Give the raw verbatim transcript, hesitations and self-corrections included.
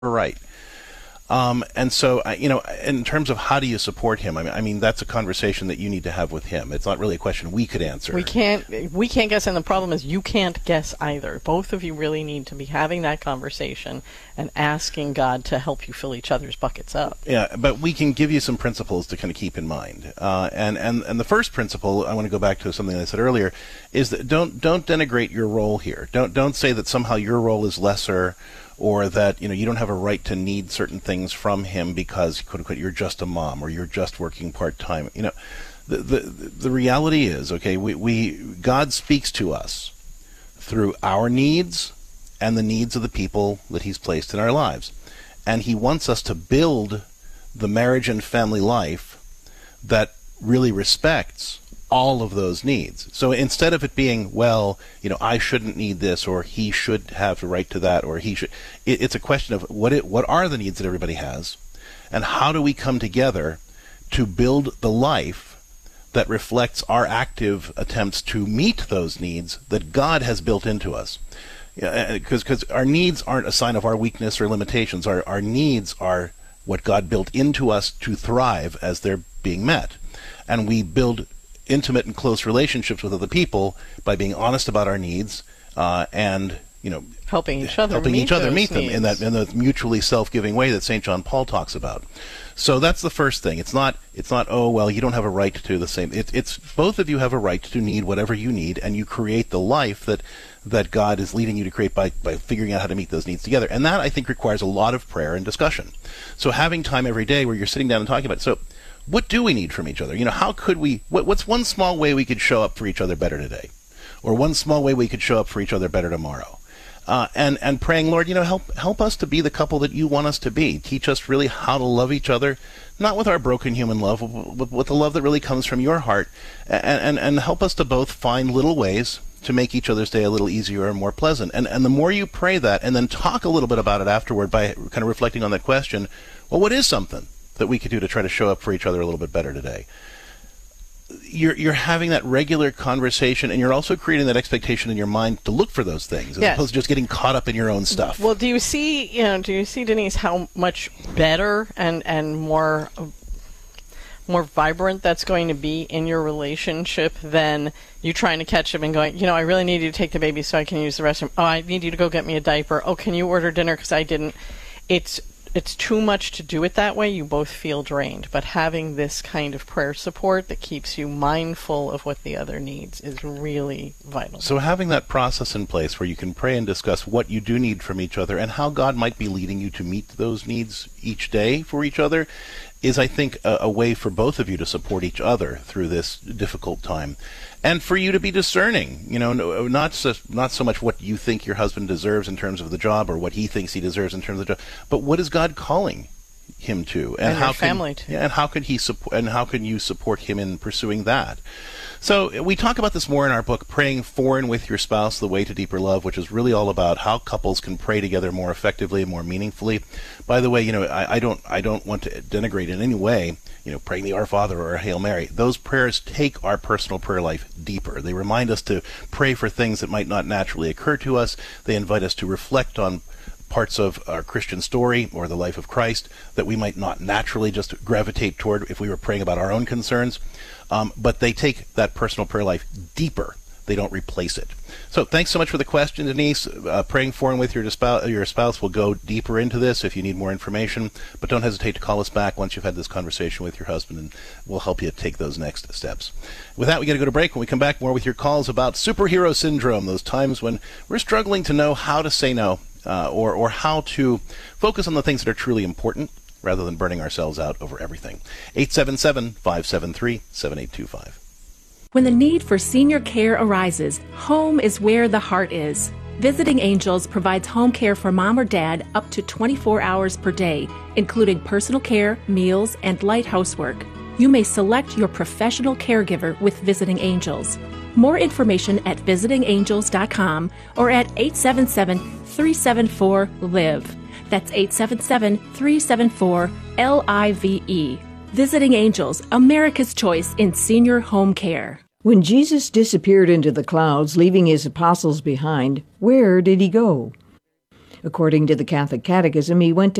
right. Um, and so, uh, you know, in terms of how do you support him, I mean, I mean, that's a conversation that you need to have with him. It's not really a question we could answer. We can't, we can't guess, and the problem is you can't guess either. Both of you really need to be having that conversation and asking God to help you fill each other's buckets up. Yeah, but we can give you some principles to kind of keep in mind. Uh, and, and, and the first principle, I want to go back to something I said earlier, is that don't don't denigrate your role here. Don't don't say that somehow your role is lesser, or that, you know, you don't have a right to need certain things from him because, quote unquote, you're just a mom or you're just working part-time. You know, the the, the reality is, okay, we, we God speaks to us through our needs and the needs of the people that he's placed in our lives. And he wants us to build the marriage and family life that really respects all of those needs. So instead of it being, well, you know, I shouldn't need this, or he should have the right to that, or he should, it, it's a question of what it, what are the needs that everybody has, and how do we come together to build the life that reflects our active attempts to meet those needs that God has built into us. Yeah, because because our needs aren't a sign of our weakness or limitations. Our our needs are what God built into us to thrive as they're being met. And we build intimate and close relationships with other people by being honest about our needs uh, and, you know, helping each other helping meet each other those meet them needs. in that in the mutually self-giving way that Saint John Paul talks about. So that's the first thing. It's not it's not oh well, you don't have a right to the same. It, it's both of you have a right to need whatever you need, and you create the life that that God is leading you to create by by figuring out how to meet those needs together. And that, I think, requires a lot of prayer and discussion. So having time every day where you're sitting down and talking about it. So what do we need from each other? You know, how could we, what, what's one small way we could show up for each other better today? Or one small way we could show up for each other better tomorrow? Uh, and, and praying, Lord, you know, help help us to be the couple that you want us to be. Teach us really how to love each other, not with our broken human love, but with the love that really comes from your heart. And, and, and help us to both find little ways to make each other's day a little easier and more pleasant. And, and the more you pray that, and then talk a little bit about it afterward by kind of reflecting on that question, well, what is something that we could do to try to show up for each other a little bit better today? You're you're having that regular conversation, and you're also creating that expectation in your mind to look for those things, as yes. opposed to just getting caught up in your own stuff. Well, do you see, you know, do you see, Denise, how much better and and more more vibrant that's going to be in your relationship than you trying to catch him and going, you know, I really need you to take the baby so I can use the restroom. Oh, I need you to go get me a diaper. Oh, can you order dinner because I didn't? It's It's too much to do it that way. You both feel drained. But having this kind of prayer support that keeps you mindful of what the other needs is really vital. So having that process in place where you can pray and discuss what you do need from each other and how God might be leading you to meet those needs each day for each other is, I think, a, a way for both of you to support each other through this difficult time. And for you to be discerning, you know, no, not so, not so much what you think your husband deserves in terms of the job or what he thinks he deserves in terms of the job, but what is God calling him to, and, and how your can, family too. Yeah, and how can he support, and how can you support him in pursuing that? So we talk about this more in our book, Praying For and With Your Spouse, The Way to Deeper Love, which is really all about how couples can pray together more effectively and more meaningfully. By the way, you know, I, I don't I don't want to denigrate in any way, you know, praying the Our Father or a Hail Mary. Those prayers take our personal prayer life deeper. They remind us to pray for things that might not naturally occur to us. They invite us to reflect on parts of our Christian story or the life of Christ that we might not naturally just gravitate toward if we were praying about our own concerns. Um, but they take that personal prayer life deeper. They don't replace it. So thanks so much for the question, Denise. Uh, praying for and with your, dispouse, your spouse will go deeper into this if you need more information. But don't hesitate to call us back once you've had this conversation with your husband, and we'll help you take those next steps. With that, we got to go to break. When we come back, more with your calls about superhero syndrome, those times when we're struggling to know how to say no, uh, or, or how to focus on the things that are truly important, rather than burning ourselves out over everything. eight seven seven, five seven three, seven eight two five. When the need for senior care arises, home is where the heart is. Visiting Angels provides home care for mom or dad up to twenty-four hours per day, including personal care, meals, and light housework. You may select your professional caregiver with Visiting Angels. More information at visiting angels dot com or at eight seven seven, three seven four, LIVE. That's eight seven seven, three seven four, L I V E. Visiting Angels, America's choice in senior home care. When Jesus disappeared into the clouds, leaving his apostles behind, where did he go? According to the Catholic Catechism, he went to